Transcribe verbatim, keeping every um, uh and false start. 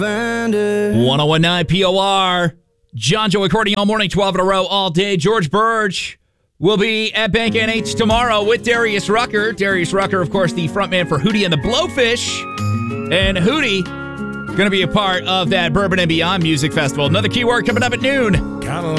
Find it. one oh one point nine P O R. John Joe recording all morning, twelve in a row, all day. George Burge will be at Bank N H tomorrow with Darius Rucker. Darius Rucker, of course, the frontman for Hootie and the Blowfish. And Hootie going to be a part of that Bourbon and Beyond Music Festival. Another keyword coming up at noon. Kinda